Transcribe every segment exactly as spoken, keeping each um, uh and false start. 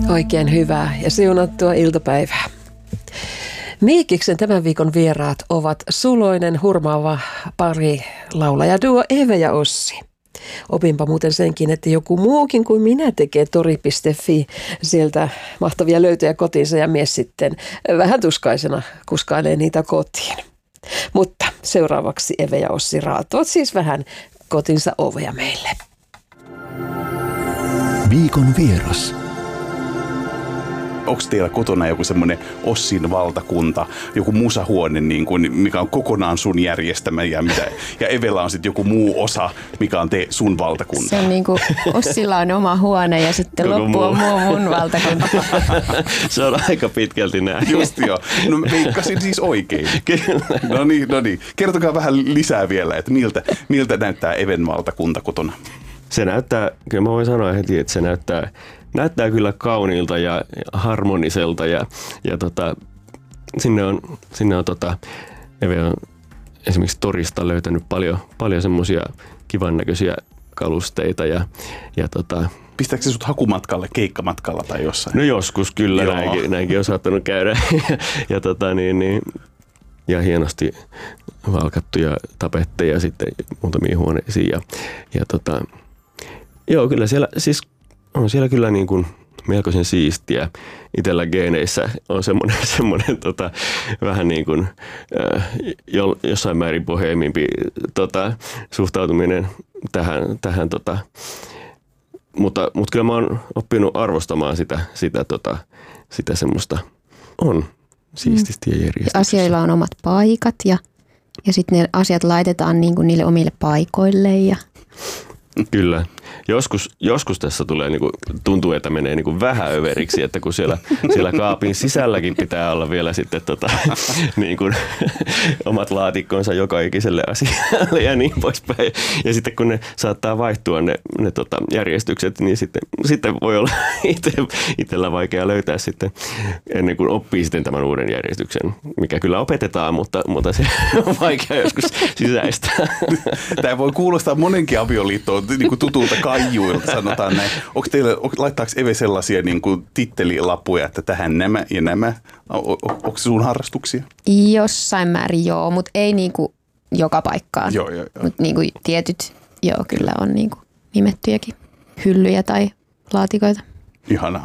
Oikein hyvää ja siunattua iltapäivää. Miikiksen tämän viikon vieraat ovat suloinen, hurmaava pari laulajaduo Eve ja Ossi. Opinpa muuten senkin, että joku muukin kuin minä tekee tori piste fi sieltä mahtavia löytöjä kotiinsa ja mies sitten vähän tuskaisena kuskailee niitä kotiin. Mutta seuraavaksi Eve ja Ossi raatovat siis vähän kotinsa ovea meille. Viikon vieras. Onko teillä kotona joku semmoinen Ossin valtakunta, joku musahuone, niin kuin, mikä on kokonaan sun järjestämä ja, mitä, ja Evellä on sitten joku muu osa, mikä on te, sun valtakunta? Se on niin kuin Ossilla on oma huone ja sitten koko loppu on muu mun valtakunta. Se on aika pitkälti näin. Just joo. No veikkasin siis oikein. No niin, no niin. Kertokaa vähän lisää vielä, että miltä, miltä näyttää Even valtakunta kotona? Se näyttää, kyllä mä voin sanoa heti, että se näyttää, näyttää kyllä kauniilta ja harmoniselta ja, ja tota, sinne on, sinne on tota, Eve on esimerkiksi torista löytänyt paljon, paljon semmoisia kivan näköisiä kalusteita ja, ja tota, pistääkö se sut hakumatkalle, keikkamatkalla tai jossain? No joskus kyllä, näinkin, näinkin on saattanut käydä ja, ja, tota, niin, niin, ja hienosti valkattuja tapetteja sitten muutamiin huoneisiin ja, ja tota, joo, kyllä siellä, siis on siellä kyllä niin kuin melkoisen siistiä. Itellä geeneissä on semmoinen, semmoinen tota, vähän niin kuin äh, jo, jossain määrin boheemimpi tota, suhtautuminen tähän, tähän tota, mutta, mutta kyllä mä oon oppinut arvostamaan sitä, sitä, tota, sitä semmoista, on siististi ja järjestyksessä. Asioilla on omat paikat ja, ja sitten ne asiat laitetaan niin kuin niille omille paikoille ja kyllä. Joskus, joskus tässä tulee, niin kuin, tuntuu, että menee niin kuin vähän överiksi, että kun siellä, siellä kaapin sisälläkin pitää olla vielä sitten tota, niin kuin, omat laatikkonsa joka ikiselle asialle ja niin poispäin. Ja sitten kun ne saattaa vaihtua ne, ne tota, järjestykset, niin sitten, sitten voi olla itse, itsellä vaikea löytää sitten ennen kuin oppii sitten tämän uuden järjestyksen, mikä kyllä opetetaan, mutta, mutta se on vaikea joskus sisäistää. Tämä voi kuulostaa monenkin avioliittoon niin kuin tutulta kaijuilta, sanotaan näin. Onko teille, laittaako Eve sellaisia niin kuin tittelilappuja, että tähän nämä ja nämä? Onko se sun harrastuksia? Jossain määrin joo, mutta ei niin kuin joka paikkaan. Joo, joo, joo. Mutta niin kuin tietyt, joo, kyllä on niin kuin nimettyjäkin hyllyjä tai laatikoita. Ihanaa.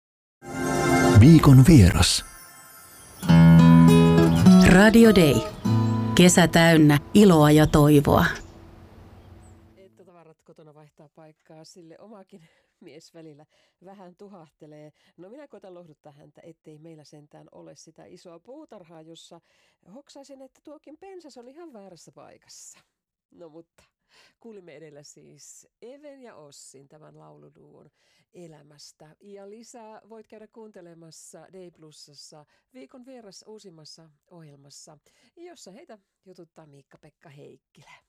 Viikon vieras. Radio Day. Kesä täynnä iloa ja toivoa. Että tavarat kotona vaihtaa paikkaa, sille omakin mies välillä vähän tuhahtelee. No minä koitan lohduttaa häntä, ettei meillä sentään ole sitä isoa puutarhaa, jossa hoksaisin, että tuokin pensas on ihan väärässä paikassa. No mutta kuulimme edellä siis Even ja Ossin tämän lauluduon elämästä. Ja lisää voit käydä kuuntelemassa Day Plusassa Viikon vieras uusimmassa ohjelmassa, jossa heitä jututtaa Miikka-Pekka Heikkilä.